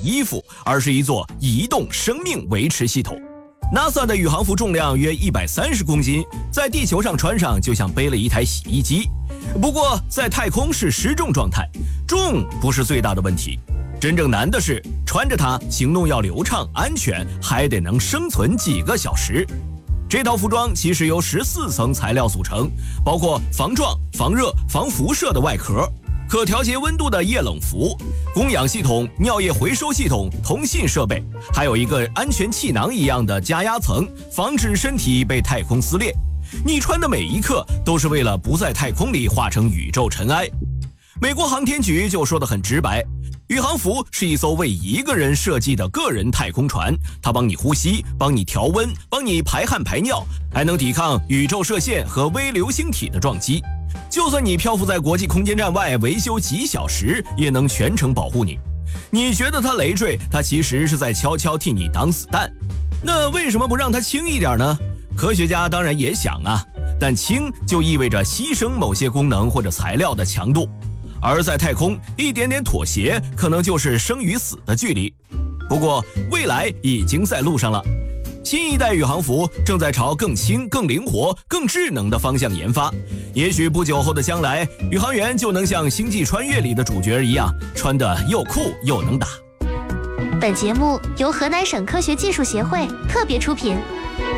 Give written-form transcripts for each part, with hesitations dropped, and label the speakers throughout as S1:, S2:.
S1: 衣服，而是一座移动生命维持系统。NASA 的宇航服重量约130公斤，在地球上穿上就像背了一台洗衣机。不过在太空是失重状态，重不是最大的问题，真正难的是穿着它行动要流畅、安全，还得能生存几个小时。这套服装其实由14层材料组成，包括防撞、防热、防辐射的外壳，可调节温度的液冷服、供氧系统、尿液回收系统、通信设备，还有一个安全气囊一样的加压层，防止身体被太空撕裂。你穿的每一刻都是为了不在太空里化成宇宙尘埃。美国航天局就说得很直白，宇航服是一艘为一个人设计的个人太空船，它帮你呼吸，帮你调温，帮你排汗排尿，还能抵抗宇宙射线和微流星体的撞击。就算你漂浮在国际空间站外维修几小时，也能全程保护你。你觉得它累赘，它其实是在悄悄替你挡子弹。那为什么不让它轻一点呢？科学家当然也想啊，但轻就意味着牺牲某些功能或者材料的强度。而在太空，一点点妥协可能就是生与死的距离。不过未来已经在路上了，新一代宇航服正在朝更轻、更灵活、更智能的方向研发。也许不久后的将来，宇航员就能像《星际穿越》里的主角一样，穿得又酷又能打。
S2: 本节目由河南省科学技术协会特别出品。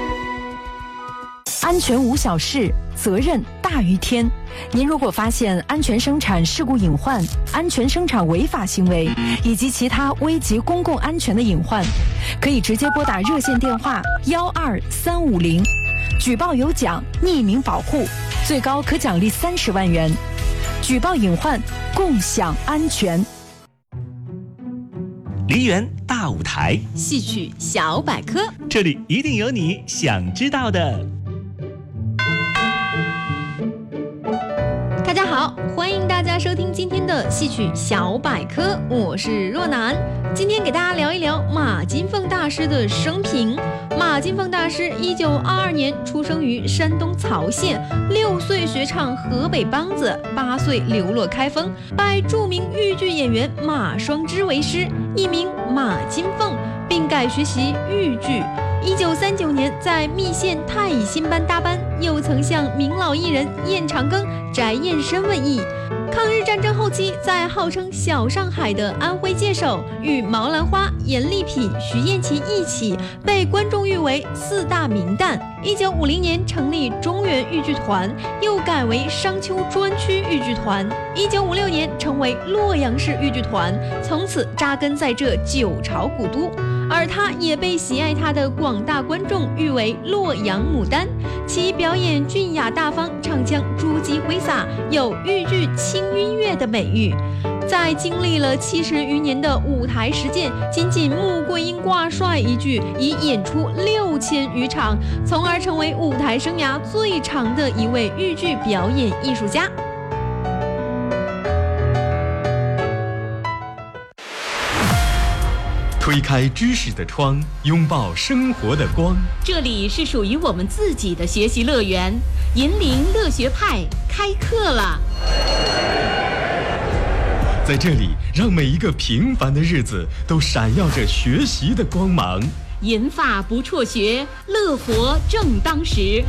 S3: 安全无小事，责任大于天。您如果发现安全生产事故隐患、安全生产违法行为以及其他危及公共安全的隐患，可以直接拨打热线电话12350，举报有奖，匿名保护，最高可奖励30万元。举报隐患，共享安全。
S4: 梨园大舞台，
S5: 戏曲小百科，
S4: 这里一定有你想知道的。
S5: 大家好，欢迎大家收听今天的戏曲小百科，我是若楠。今天给大家聊一聊马金凤大师的生平。马金凤大师1922年出生于山东曹县，6岁学唱河北梆子，8岁流落开封，拜著名豫剧演员马双之为师，艺名马金凤，并改学习豫剧。1939年在密县太乙新班搭班，又曾向名老艺人燕长庚、翟燕申问艺。抗日战争后期，在号称小上海的安徽界首，与毛兰花、严丽圮、徐燕琪一起被观众誉为4大名旦。1950年成立中原豫剧团，又改为商丘专区豫剧团。1956年成为洛阳市豫剧团，从此扎根在这9朝古都。而他也被喜爱他的广大观众誉为洛阳牡丹，其表演俊雅大方，唱腔珠玑挥洒，有豫剧轻音乐的美誉。在经历了70余年的舞台实践，仅仅穆桂英挂帅一剧已演出6000余场，从而成为舞台生涯最长的一位豫剧表演艺术家。
S6: 推开知识的窗，拥抱生活的光。
S7: 这里是属于我们自己的学习乐园，银铃乐学派开课了。
S6: 在这里，让每一个平凡的日子都闪耀着学习的光芒。
S7: 银发不辍学，乐活正当时。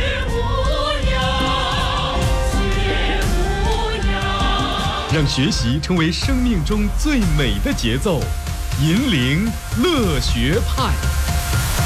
S6: 让学习成为生命中最美的节奏。银铃乐学派。